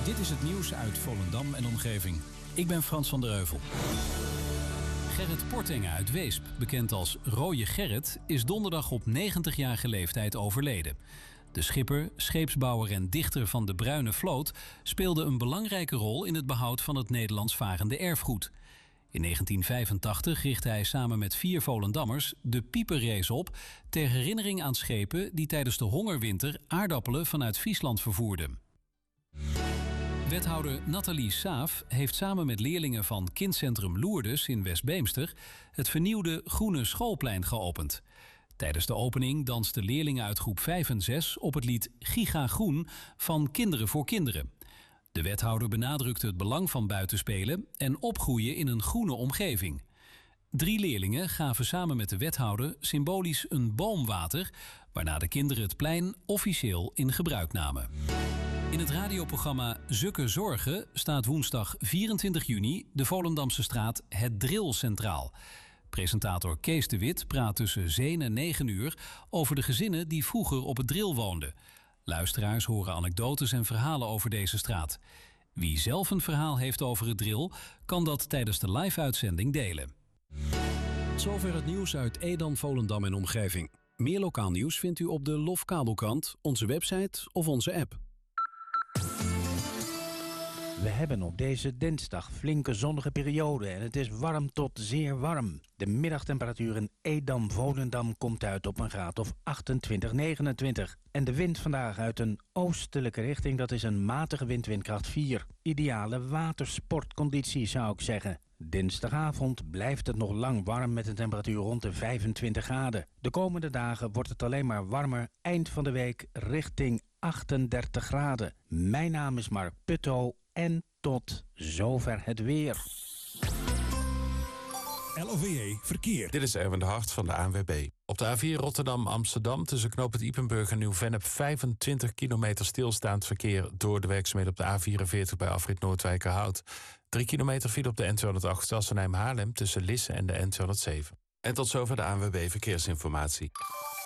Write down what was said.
Dit is het nieuws uit Volendam en omgeving. Ik ben Frans van der Heuvel. Gerrit Portenga uit Weesp, bekend als Rooie Gerrit, is donderdag op 90-jarige leeftijd overleden. De schipper, scheepsbouwer en dichter van de Bruine Vloot speelde een belangrijke rol in het behoud van het Nederlands varende erfgoed. In 1985 richtte hij samen met 4 Volendammers de Pieperrace op ter herinnering aan schepen die tijdens de hongerwinter aardappelen vanuit Friesland vervoerden. Wethouder Nathalie Saaf heeft samen met leerlingen van kindcentrum Lourdes in West-Beemster het vernieuwde Groene Schoolplein geopend. Tijdens de opening dansten leerlingen uit groep 5 en 6 op het lied Giga Groen van Kinderen voor Kinderen. De wethouder benadrukte het belang van buitenspelen en opgroeien in een groene omgeving. 3 leerlingen gaven samen met de wethouder symbolisch een boom water, waarna de kinderen het plein officieel in gebruik namen. In het radioprogramma Zukke Zorgen staat woensdag 24 juni de Volendamse straat Het Drill centraal. Presentator Kees de Wit praat tussen 7 en 9 uur over de gezinnen die vroeger op het Drill woonden. Luisteraars horen anekdotes en verhalen over deze straat. Wie zelf een verhaal heeft over het Drill, kan dat tijdens de live-uitzending delen. Zover het nieuws uit Edam, Volendam en omgeving. Meer lokaal nieuws vindt u op de LOF Kabelkrant, onze website of onze app. We hebben op deze dinsdag flinke zonnige periode en het is warm tot zeer warm. De middagtemperatuur in Edam-Volendam komt uit op een graad of 28, 29. En de wind vandaag uit een oostelijke richting, dat is een matige windkracht 4. Ideale watersportconditie zou ik zeggen. Dinsdagavond blijft het nog lang warm met een temperatuur rond de 25 graden. De komende dagen wordt het alleen maar warmer, eind van de week richting 38 graden. Mijn naam is Mark Putto en tot zover het weer. LOVE Verkeer. Dit is Erwin de Hart van de ANWB. Op de A4 Rotterdam-Amsterdam tussen knooppunt Ypenburg en Nieuw-Vennep 25 kilometer stilstaand verkeer door de werkzaamheden op de A44 bij afrit Noordwijkerhout. 3 kilometer file op de N208 Sassenheim-Haarlem tussen Lisse en de N207. En tot zover de ANWB Verkeersinformatie.